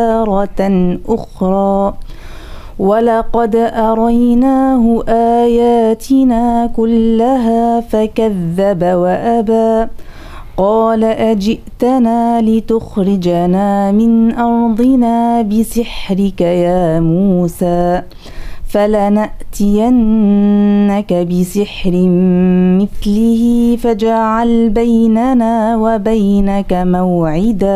تارة أخرى ولقد أريناه آياتنا كلها فكذب وأبى قال أجئتنا لتخرجنا من أرضنا بسحرك يا موسى فلنأتينك بسحر مثله فاجعل بيننا وبينك موعدا